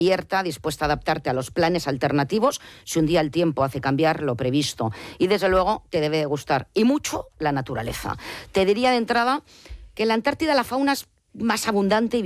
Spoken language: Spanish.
abierta, dispuesta a adaptarte a los planes alternativos si un día el tiempo hace cambiar lo previsto. Y desde luego te debe de gustar, y mucho, la naturaleza. Te diría de entrada que en la Antártida la fauna es más abundante y